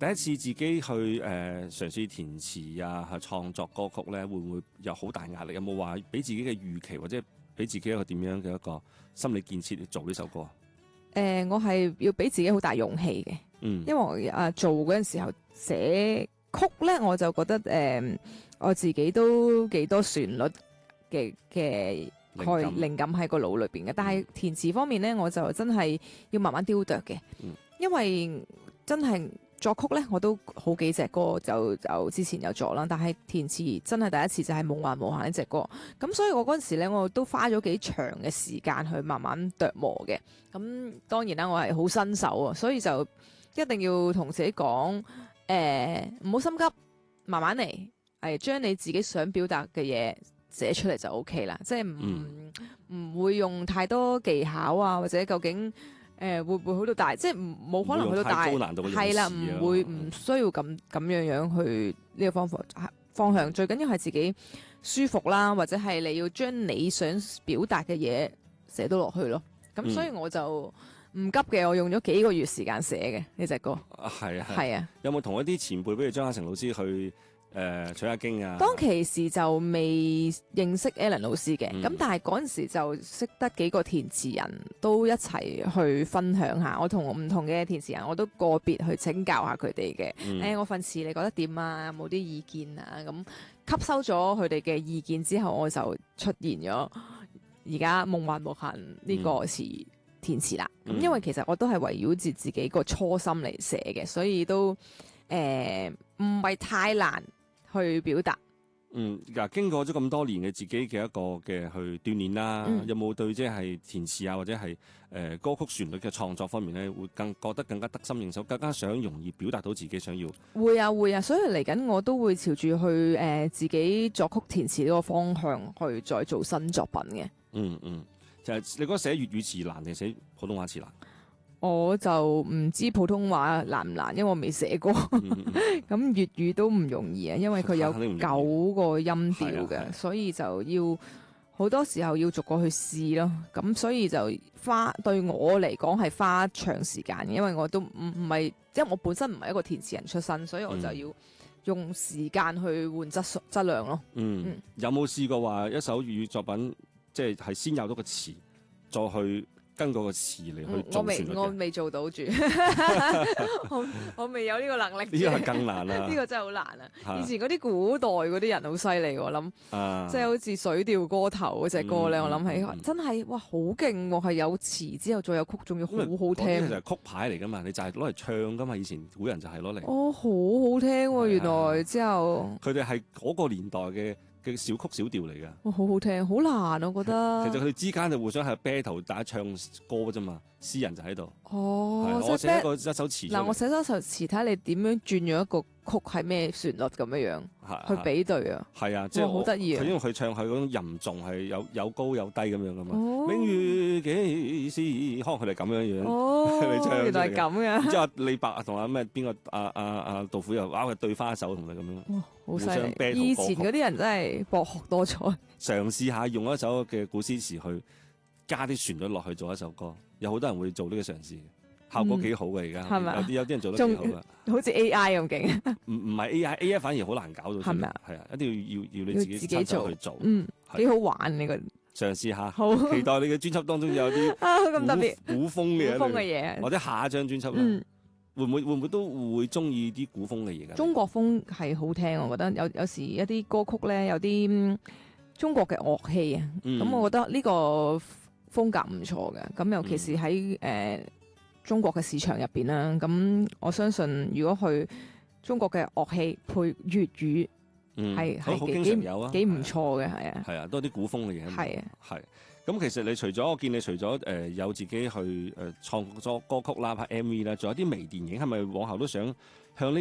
第一次自己去嘗試填詞啊，去創作歌曲咧，會唔會有好大壓力？有冇話俾自己嘅預期，或者俾自己一個點樣嘅一個心理建設去做呢首歌？ 我係要俾自己好大勇氣嘅，因為我做嗰陣時候寫曲咧，我就覺得我自己都幾多旋律嘅靈感喺個腦裏邊嘅，但係填詞方面咧，我就真係要慢慢雕琢嘅，因為真係作曲咧，我都好幾隻歌就之前有作啦，但係填詞真係第一次就係夢幻無限呢隻歌，咁所以我嗰陣時咧，我都花咗幾長嘅時間去慢慢琢磨嘅，咁當然啦，我係好新手啊，所以就一定要同自己講，唔好心急，慢慢嚟，係將你自己想表達嘅嘢寫出嚟就 OK 啦，即係唔會用太多技巧啊，或者究竟會唔會去到大，即係冇可能去到大，係啦，唔需要咁樣去呢個方向，最緊要係自己舒服啦，或者係你要將你想表達嘅嘢寫到落去咯。咁所以我就唔急嘅，我用咗幾個月時間寫嘅呢隻歌。係啊。有冇同一啲前輩，比如張嘉誠老師去取下經啊？當其時就未認識 Alan 老師嘅，咁但係嗰陣時就識得幾個填詞人都一齊去分享下，我同唔同嘅填詞人我都個別去請教下佢哋嘅。我份詞你覺得點啊？有冇啲意見啊？咁吸收咗佢哋嘅意見之後，我就出現咗而家夢幻無限呢個詞填詞啦。咁因為其實我都係圍繞住自己個初心嚟寫嘅，所以都唔係太難去表達。嗱，經過咗咁多年嘅自己嘅一個嘅去鍛鍊啦，有冇對即係填詞啊，或者係歌曲旋律嘅創作方面咧，會覺得更加得心應手，更加想容易表達到自己想要？會啊，所以嚟緊我都會朝住去自己作曲填詞呢個方向去再做新作品嘅。就係你覺得寫粵語詞難定寫普通話詞難？我就唔知普通話難唔難，因為我未寫過。咁粵語都唔容易啊，因為佢有9個音調嘅，所以就要好多時候要逐個去試咯。咁所以就對我嚟講係花長時間嘅，因為我都唔係，即係我本身唔係一個填詞人出身，所以我就要用時間去換質量咯。有冇試過話一首粵語作品，即係先有咗個詞，再去跟嗰個詞嚟去做旋律嘅？我未做到住，我未有呢個能力。呢個係更難啦，呢個真係好難啊！以前嗰啲古代嗰啲人好犀利，我諗，即係好似《水調歌頭》嗰隻歌咧，我諗起真係哇，好勁喎！係有詞之後再有曲，仲要好好聽。嗰啲就係曲牌嚟噶嘛，你就係攞嚟唱噶嘛。以前古人就係攞嚟。哦，好好聽喎！原來之後佢哋係嗰個年代嘅小曲小調嚟㗎。哇，好好聽，好難我覺得。其實佢哋之間就互相係 battle，大家唱歌啫嘛。詩人就喺度。哦，我寫一首詞。嗱，我寫咗一首詞，睇你點樣轉咗一個曲係咩旋律咁樣去比對啊。係啊，即係好得意啊。因為佢唱係嗰種吟誦係有高有低咁樣㗎嘛。明月幾時？可能佢哋咁樣。哦，原來係咁嘅。之後李白同咩邊個杜甫又佢對翻一手同佢咁樣。哇，好犀利！以前嗰啲人真係博學多才。嘗試下用一首嘅古詩詞去加啲旋律落去做一首歌，有好多人會做呢個嘗試，效果幾好嘅。而家係咪？有啲人做得幾好噶，好似 AI 咁勁。唔係 AI 反而好難搞到。係咪啊？係啊，一定要你自己親手去做。幾好玩呢個。嘗試下，好期待你嘅專輯當中有啲咁特別古風嘅嘢，或者下一張專輯會唔會都會中意啲古風嘅嘢㗎？中國風係好聽，我覺得有時一啲歌曲咧有啲中國嘅樂器啊，咁我覺得呢個風格唔錯嘅。咁尤其是喺中國嘅市場入邊啦，咁我相信如果去中國嘅樂器配粵語，係幾唔錯嘅，係啊，係啊，多啲古風嘅嘢，係啊，係。咁其實我見你除咗有自己去創作歌曲啦、拍 MV 啦，仲有啲微電影，係咪往後都想向呢